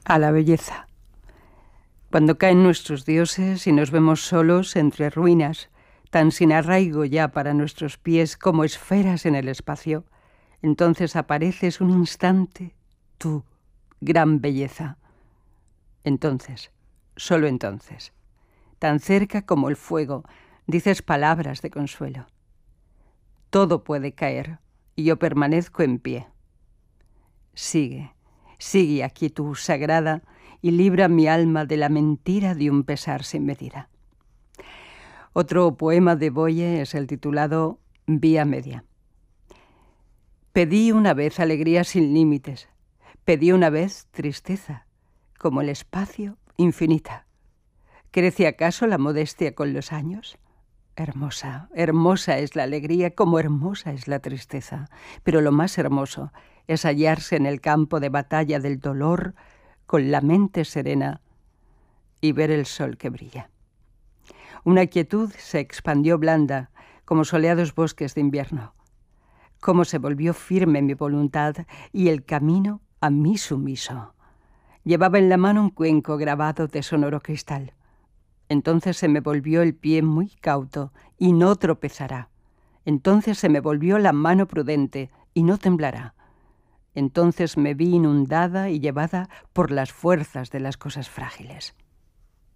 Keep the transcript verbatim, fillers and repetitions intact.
a la belleza. Cuando caen nuestros dioses y nos vemos solos entre ruinas, tan sin arraigo ya para nuestros pies como esferas en el espacio, entonces apareces un instante, tú, gran belleza. Entonces, solo entonces, tan cerca como el fuego, dices palabras de consuelo. Todo puede caer y yo permanezco en pie. Sigue, sigue aquí tú, sagrada, y libra mi alma de la mentira de un pesar sin medida. Otro poema de Boye es el titulado Vía Media. Pedí una vez alegría sin límites, pedí una vez tristeza, como el espacio infinita. ¿Crece acaso la modestia con los años? Hermosa, hermosa es la alegría, como hermosa es la tristeza, pero lo más hermoso es hallarse en el campo de batalla del dolor con la mente serena y ver el sol que brilla. Una quietud se expandió blanda como soleados bosques de invierno. Cómo se volvió firme mi voluntad y el camino a mí sumiso. Llevaba en la mano un cuenco grabado de sonoro cristal. Entonces se me volvió el pie muy cauto y no tropezará. Entonces se me volvió la mano prudente y no temblará. Entonces me vi inundada y llevada por las fuerzas de las cosas frágiles.